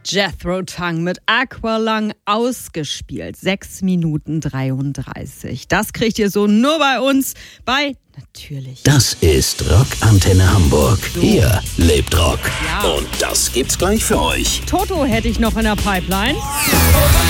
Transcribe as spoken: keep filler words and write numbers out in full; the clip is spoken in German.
Jethro Tull mit Aqualung ausgespielt. sechs Minuten dreiunddreißig. Das kriegt ihr so nur bei uns, bei Natürlich. Das ist Rock Antenne Hamburg. So. Hier lebt Rock. Ja. Und das gibt's gleich für euch. Toto hätte ich noch in der Pipeline.